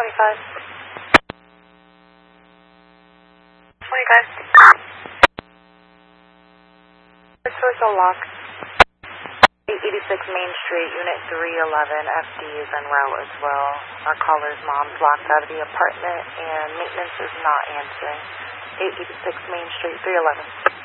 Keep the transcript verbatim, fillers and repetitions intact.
twenty-five. twenty-five. This was a lock. eight eighty-six Main Street, Unit three eleven, F D is en route as well. Our caller's mom's locked out of the apartment and maintenance is not answering. eight eighty-six Main Street, three eleven.